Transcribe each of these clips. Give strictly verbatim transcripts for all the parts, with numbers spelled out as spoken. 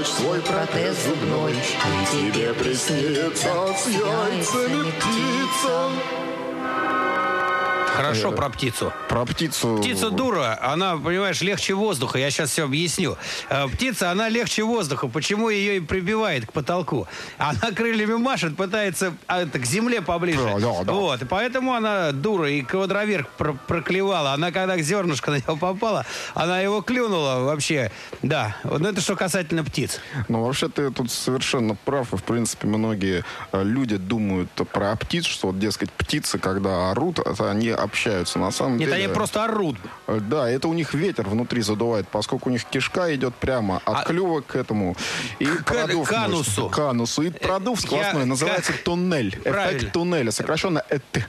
делаешь свой протез зубной, и тебе приснится с яйцами птица. Хорошо про птицу. Про птицу. Птица дура, она, понимаешь, легче воздуха. Я сейчас все объясню. Птица, она легче воздуха. Почему ее и прибивает к потолку? Она крыльями машет, пытается а, это, к земле поближе. Да, да, да. Вот. И поэтому она дура и квадроверх про- проклевала. Она, когда зернышко на него попало, она его клюнула вообще. Да. Вот это что касательно птиц. Ну, вообще, ты тут совершенно прав. И, в принципе, многие люди думают про птиц, что, вот, дескать, птицы, когда орут, это они общаются. На самом Нет, деле... они просто орут. Да, это у них ветер внутри задувает, поскольку у них кишка идет прямо от а... клюва к этому. И к продув, канусу. Может, канусу. И продув сквозной. Я... называется как... туннель. Правильно. Эффект туннеля. Сокращенно ЭТ.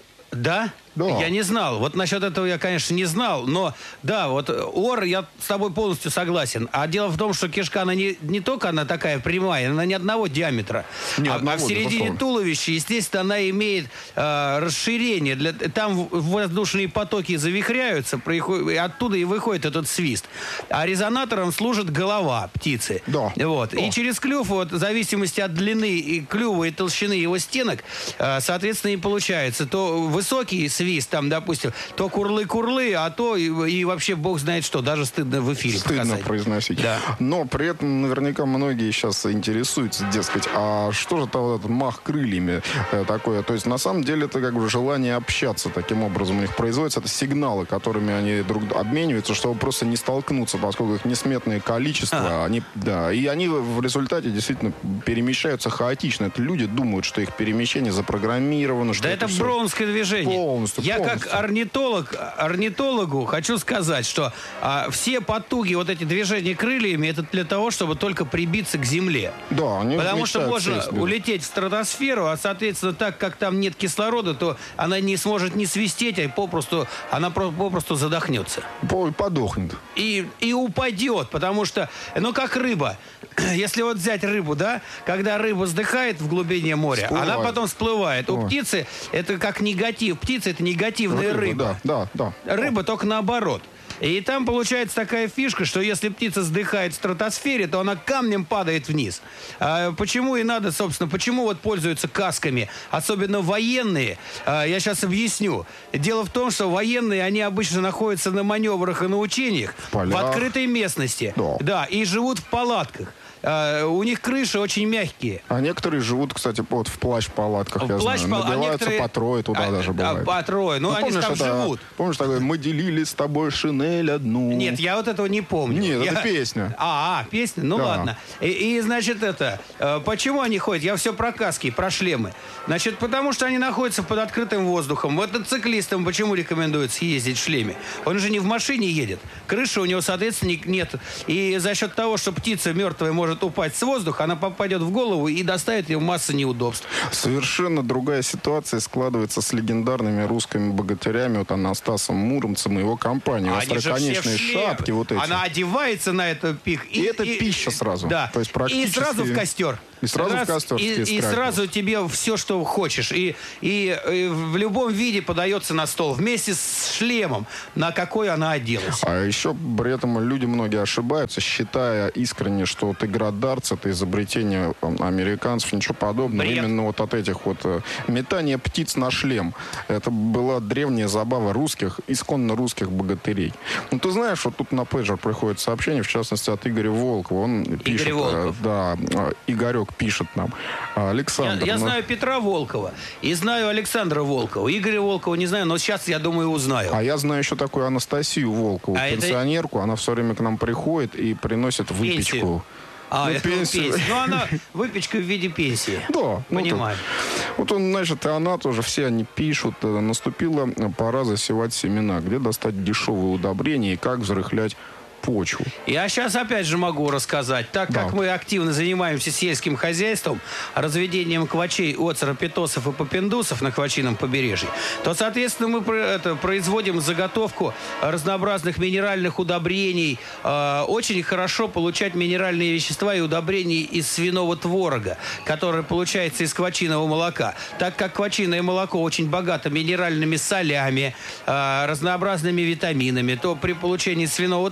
Да? Да. Я не знал. Вот насчет этого я, конечно, не знал. Но, да, вот ор, я с тобой полностью согласен. А дело в том, что кишка, она не, не только она такая прямая, она не одного диаметра. Ни а, одного, а в середине безусловно. туловища, естественно, она имеет э, расширение. Для, там воздушные потоки завихряются, происход, и оттуда и выходит этот свист. А резонатором служит голова птицы. Да. Вот. Да. И через клюв, вот, в зависимости от длины и клюва и толщины его стенок, э, соответственно, и получается то высокий свист, там, допустим, то курлы-курлы, а то и, и вообще бог знает что, даже стыдно в эфире Стыдно показать. произносить. Да. Но при этом наверняка многие сейчас интересуются, дескать, а что же там вот этот мах крыльями э, такое? То есть на самом деле это как бы желание общаться таким образом у них производится. Это сигналы, которыми они друг обмениваются, чтобы просто не столкнуться, поскольку их несметное количество. А. Они, да, и они в результате действительно перемещаются хаотично. Это люди думают, что их перемещение запрограммировано. Что Да это, это броунское движение. Полностью, Я полностью. как орнитолог, орнитологу хочу сказать, что а, все потуги, вот эти движения крыльями, это для того, чтобы только прибиться к земле. Да, они Потому что мечтают можно сесть, да. улететь в стратосферу, а, соответственно, так как там нет кислорода, то она не сможет не свистеть, а попросту, она про- попросту задохнется. По- подохнет. И, и упадет, потому что, ну, как рыба. Если вот взять рыбу, да, когда рыба вздыхает в глубине моря, Всплывает. она потом всплывает. У Ой. птицы это как негатив. Птица — это негативная рыба. Рыба, да, да, да. Рыба только наоборот. И там получается такая фишка, что если птица вздыхает в стратосфере, то она камнем падает вниз. А почему и надо, собственно, почему вот пользуются касками, особенно военные, а, я сейчас объясню. Дело в том, что военные, они обычно находятся на маневрах и на учениях в, полях. в открытой местности. Да. Да, и живут в палатках. А, у них крыши очень мягкие. А некоторые живут, кстати, вот в плащ-палатках, я Плащ, знаю. пал- а Набиваются некоторые- по трое туда а, даже а, бывает. по трое. Ну, они помнишь, там это- живут. Помнишь, такое, мы делили с тобой шинель одну. Нет, я вот этого не помню. Нет, Я- это песня. А, а, песня? Ну Да. ладно. И, и, значит, это... э, почему они ходят? Я все про каски, про шлемы. Значит, потому что они находятся под открытым воздухом. Мотоциклистам почему рекомендуется ездить в шлеме? Он же не в машине едет. Крыши у него, соответственно, не- нет. И за счет того, что птица мертвая может упасть с воздуха, она попадет в голову и доставит ей массу неудобств. Совершенно другая ситуация складывается с легендарными русскими богатырями, вот Анастасом Муромцем и его компанией. Они же все в Остроконечные шлеме. шапки вот эти. Она одевается на этот пик. И это пища сразу. Да. То есть практически- И сразу в костер. И сразу в костер И, и стряпнул. сразу тебе все, что хочешь. И, и, и в любом виде подается на стол. Вместе с шлемом, на какой она оделась. А еще при этом люди многие ошибаются, считая искренне, что вот игра дартс — это изобретение там, американцев, ничего подобного. Бред. Именно вот от этих вот э, метания птиц на шлем. Это была древняя забава русских, исконно русских богатырей. Ну, ты знаешь, вот тут на пейджер приходит сообщение, в частности, от Игоря Волкова. Он пишет, Волков. э, да, э, Игорек пишет нам. Александр. Я, я ну, знаю Петра Волкова и знаю Александра Волкова. Игоря Волкова не знаю, но сейчас, я думаю, узнаю. А я знаю еще такую Анастасию Волкову, А это- пенсионерку. Она все время к нам приходит и приносит выпечку. Пенсию. А, Ну, это пенсию. пенсия. Ну, она выпечка в виде пенсии. Да, ну, Понимаю. то- вот он, значит, и она тоже, все они пишут, э, наступила пора засевать семена, где достать дешевые удобрения и как взрыхлять почву. Я сейчас опять же могу рассказать. Так Да. как мы активно занимаемся сельским хозяйством, разведением квачей, оцеропитосов и попендусов на квачином побережье, то, соответственно, мы про- это, производим заготовку разнообразных минеральных удобрений. Э, очень хорошо получать минеральные вещества и удобрения из свиного творога, который получается из квачиного молока. Так как квачиное молоко очень богато минеральными солями, э, разнообразными витаминами, то при получении свиного творога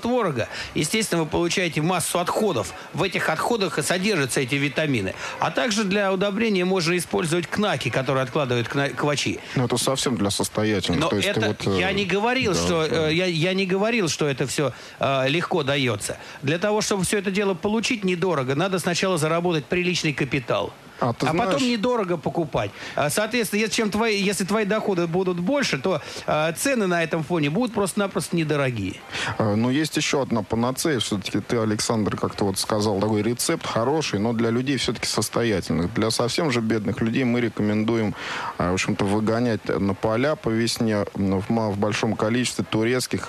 дорого. Естественно, вы получаете массу отходов. В этих отходах и содержатся эти витамины. А также для удобрения можно использовать кнаки, которые откладывают квачи. Ну, это совсем для состоятельных. Но То есть это, вот, я не говорил, да, что да. Я, я не говорил, что это все э, легко дается. Для того, чтобы все это дело получить недорого, надо сначала заработать приличный капитал. А, ты а знаешь... потом недорого покупать. Соответственно, если, чем твои, если твои доходы будут больше, то э, цены на этом фоне будут просто-напросто недорогие. Но есть еще одна панацея. Все-таки ты, Александр, как-то вот сказал, такой рецепт хороший, но для людей все-таки состоятельных. Для совсем же бедных людей мы рекомендуем, в общем-то, выгонять на поля по весне в, в большом количестве турецких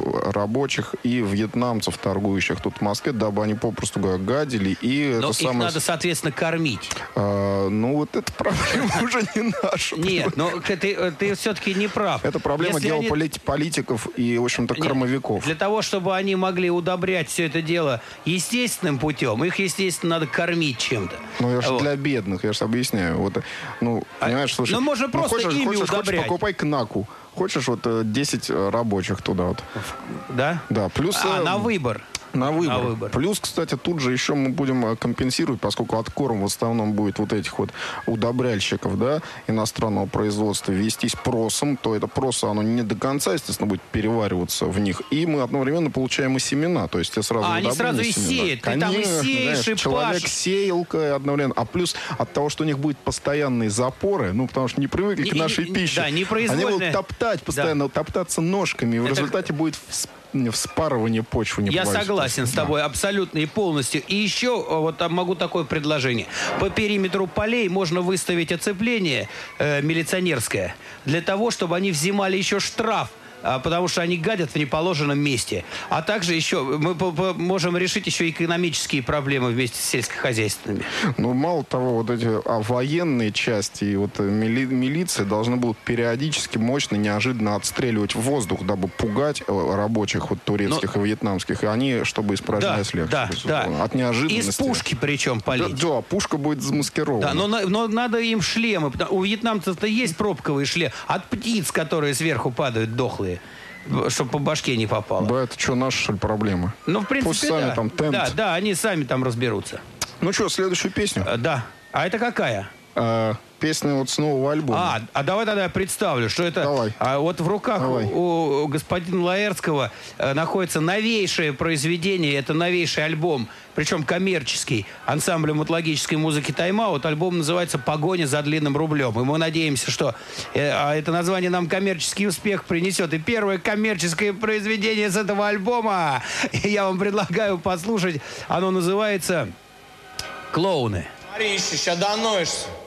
рабочих и вьетнамцев, торгующих тут в Москве, дабы они, попросту говоря, гадили. И но это их самое... надо, соответственно, кормить. А, ну, вот эта проблема уже не наша. Нет, но ты, ты все-таки не прав. Это проблема геополитиков и, в общем-то, кормовиков. Для того, чтобы они могли удобрять все это дело естественным путем, их, естественно, надо кормить чем-то. Ну, я же вот. для бедных, я же объясняю. Вот, ну, понимаешь, слушай... Ну, можно просто хочешь, ими хочешь, удобрять. Хочешь, покупай кнаку. Хочешь, вот десять рабочих туда вот. Да? Да, плюс... А, на выбор. На выбор. На выбор. Плюс, кстати, тут же еще мы будем компенсировать, поскольку откорм в основном будет вот этих вот удобряльщиков, да, иностранного производства вестись просом, то это просо, оно не до конца, естественно, будет перевариваться в них. И мы одновременно получаем и семена. То есть сразу а, они сразу и сеют. Ты там и сеешь, знаешь, и человек пашешь. сеялка одновременно. А плюс от того, что у них будут постоянные запоры, ну, потому что не привыкли не, к нашей не, пище. Да, непроизвольно. Они будут топтать постоянно, да. топтаться ножками. И в это... результате будет вспарывание почвы. Не Я бывает. согласен с тобой да. абсолютно и полностью. И еще вот могу такое предложение. По периметру полей можно выставить оцепление э, милиционерское для того, чтобы они взимали еще штраф, потому что они гадят в неположенном месте. А также еще мы можем решить еще экономические проблемы вместе с сельскохозяйственными. Ну, мало того, вот эти а военные части и вот мили, милиция должны будут периодически мощно, неожиданно отстреливать в воздух, дабы пугать рабочих вот турецких Но... и вьетнамских. И они, чтобы испражнять да, легче. Да, да. От неожиданности. Из пушки причем палить. Да, да, пушка будет замаскирована. Да, но, но надо им шлемы. У вьетнамцев-то есть пробковые шлемы. От птиц, которые сверху падают, дохлые. Чтобы по башке не попало. Да, это что, наши, что ли, проблемы? Ну, в принципе, Пусть сами да. там тент. Да, да, они сами там разберутся. Ну что, следующую песню? А, да. А это какая? А, песня вот с нового альбома. А, а давай тогда я представлю, что это... Давай. А, вот в руках у, у господина Лаэртского э, находится новейшее произведение, это новейший альбом, причем коммерческий, ансамбля мутологической музыки «Тайм-аут». Альбом называется «Погоня за длинным рублем». И мы надеемся, что э, а это название нам коммерческий успех принесет. И первое коммерческое произведение с этого альбома я вам предлагаю послушать. Оно называется «Клоуны». Смотри, еще, сейчас доноешься.